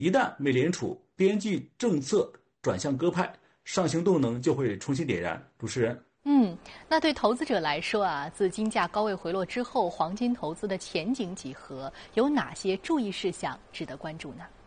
一旦美联储边际政策转向鸽派，上行动能就会重新点燃。主持人。 那对投资者来说啊，自金价高位回落之后，黄金投资的前景几何？有哪些注意事项值得关注呢？